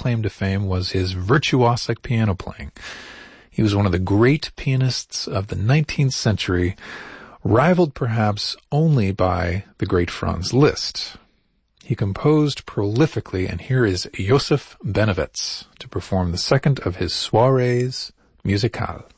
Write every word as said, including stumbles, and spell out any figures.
claim to fame was his virtuosic piano playing. He was one of the great pianists of the nineteenth century, rivaled perhaps only by the great Franz Liszt. He composed prolifically, and here is Joseph Benowitz to perform the second of his Soirées Musicales.